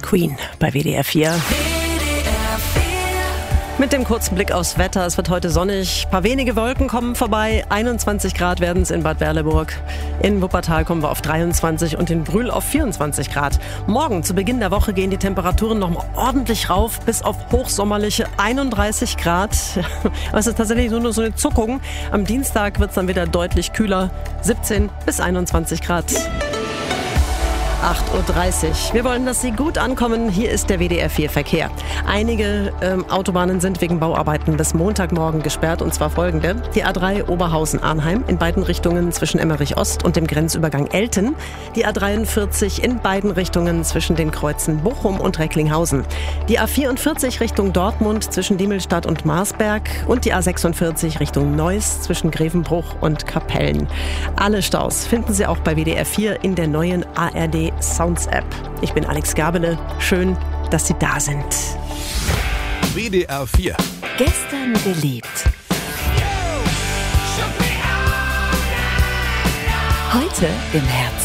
Queen bei WDR 4. Mit dem kurzen Blick aufs Wetter. Es wird heute sonnig. Ein paar wenige Wolken kommen vorbei. 21 Grad werden es in Bad Berleburg. In Wuppertal kommen wir auf 23 und in Brühl auf 24 Grad. Morgen zu Beginn der Woche gehen die Temperaturen noch mal ordentlich rauf, bis auf hochsommerliche 31 Grad. Aber es ist tatsächlich nur so eine Zuckung. Am Dienstag wird es dann wieder deutlich kühler. 17 bis 21 Grad. 8.30 Uhr. Wir wollen, dass Sie gut ankommen. Hier ist der WDR 4 Verkehr. Einige Autobahnen sind wegen Bauarbeiten bis Montagmorgen gesperrt, und zwar folgende. Die A3 Oberhausen-Arnheim in beiden Richtungen zwischen Emmerich Ost und dem Grenzübergang Elten. Die A43 in beiden Richtungen zwischen den Kreuzen Bochum und Recklinghausen. Die A44 Richtung Dortmund zwischen Diemelstadt und Marsberg und die A46 Richtung Neuss zwischen Grevenbruch und Kapellen. Alle Staus finden Sie auch bei WDR 4 in der neuen ARD Sounds App. Ich bin Alex Gabele. Schön, dass Sie da sind. WDR 4. Gestern geliebt. Heute im Herzen.